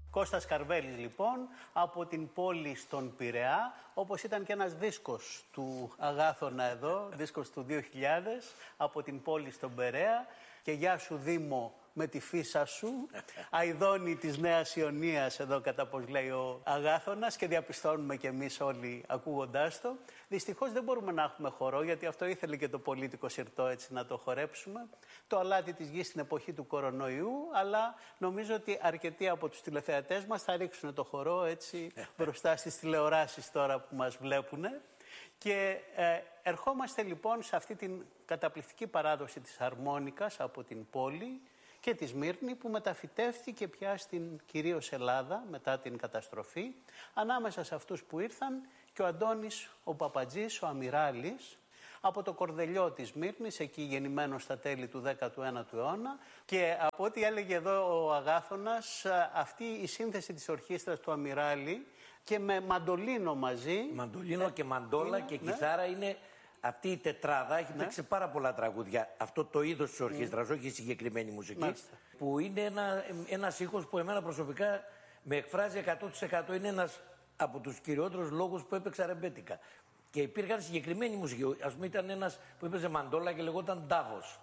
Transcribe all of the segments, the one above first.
Κώστας Καρβέλης λοιπόν, από την πόλη στον Πειραιά, όπως ήταν και ένας δίσκος του Αγάθωνα εδώ, δίσκος του 2000, από την πόλη στον Πειραιά. Και γεια σου Δήμο με τη φύσα σου, αηδόνη της Νέας Ιωνίας εδώ κατά πως λέει ο Αγάθωνας και διαπιστώνουμε και εμείς όλοι ακούγοντάς το. Δυστυχώς δεν μπορούμε να έχουμε χορό, γιατί αυτό ήθελε και το πολίτικο συρτό έτσι να το χορέψουμε. Το αλάτι της γης στην εποχή του κορονοϊού, αλλά νομίζω ότι αρκετοί από τους τηλεθεατές μας θα ρίξουν το χορό έτσι μπροστά στις τηλεοράσεις τώρα που μας βλέπουν. Και ερχόμαστε λοιπόν σε αυτή την καταπληκτική παράδοση της αρμόνικας από την πόλη και τη Σμύρνη, που μεταφυτεύτηκε πια στην κυρίως Ελλάδα μετά την καταστροφή. Ανάμεσα σε αυτούς που ήρθαν και ο Αντώνης ο Παπατζής, ο αμυράλης, από το Κορδελιό της Σμύρνης, εκεί γεννημένος στα τέλη του 19ου αιώνα. Και από ό,τι έλεγε εδώ ο Αγάθωνας, αυτή η σύνθεση της ορχήστρας του αμυράλη και με μαντολίνο μαζί. Μαντολίνο και μαντόλα και κιθάρα είναι αυτή η τετράδα. Έχει παίξει πάρα πολλά τραγούδια. Αυτό το είδος της ορχήστρας, όχι η συγκεκριμένη μουσική. Μάλιστα. Που είναι ένας ήχος που εμένα προσωπικά με εκφράζει 100%. Είναι ένας από τους κυριότερους λόγους που έπαιξα ρεμπέτικα. Και υπήρχαν συγκεκριμένη μουσική. Ας πούμε, ήταν ένας που έπαιζε μαντόλα και λεγόταν Ντάβος.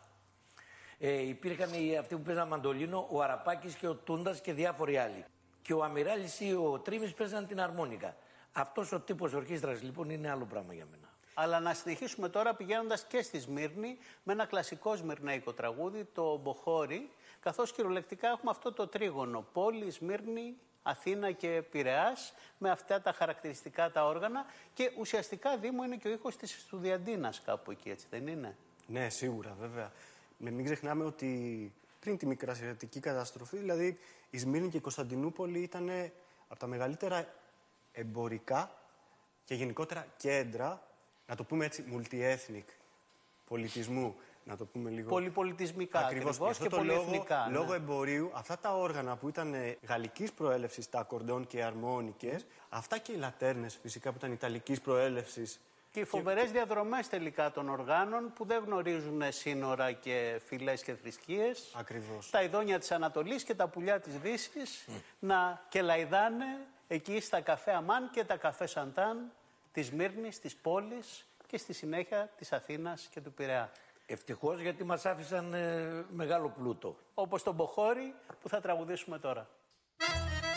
Υπήρχαν αυτοί που παίζαν μαντολίνο, ο Αραπάκης και ο Τούντας και διάφοροι άλλοι. Και ο Αμυράλης ή ο Τρίμης παίζαν την αρμόνικα. Αυτός ο τύπος ορχήστρας λοιπόν είναι άλλο πράγμα για μένα. Αλλά να συνεχίσουμε τώρα πηγαίνοντας και στη Σμύρνη με ένα κλασικό σμυρναϊκό τραγούδι, το Μποχώρι, καθώς κυριολεκτικά έχουμε αυτό το τρίγωνο, πόλη, Σμύρνη, Αθήνα και Πειραιάς, με αυτά τα χαρακτηριστικά τα όργανα και ουσιαστικά Δήμο είναι και ο ήχος της Στουδιαντίνας κάπου εκεί, έτσι δεν είναι? Ναι, σίγουρα βέβαια. Μην ξεχνάμε ότι πριν τη μικρασιατική καταστροφή, δηλαδή η Σμύρνη και η Κωνσταντινούπολη ήταν από τα μεγαλύτερα εμπορικά και γενικότερα κέντρα, να το πούμε έτσι, multi-ethnic πολιτισμού, να το πούμε λίγο. Πολυπολιτισμικά ακριβώς και πολυεθνικά. Λόγω εμπορίου, αυτά τα όργανα που ήταν γαλλικής προέλευσης, τα ακορντών και οι αρμόνικες, αυτά και οι λατέρνες φυσικά που ήταν ιταλικής προέλευσης. Και οι φοβερές διαδρομές τελικά των οργάνων που δεν γνωρίζουν σύνορα και φυλές και θρησκείες. Ακριβώς. Τα ειδόνια της Ανατολής και τα πουλιά της Δύσης να κελαϊδάνε εκεί στα καφέ Αμάν και τα καφέ Σαντάν της Σμύρνης, της πόλης και στη συνέχεια της Αθήνας και του Πειραιά. Ευτυχώς, γιατί μας άφησαν μεγάλο πλούτο. Όπως τον Μποχώρι που θα τραγουδήσουμε τώρα.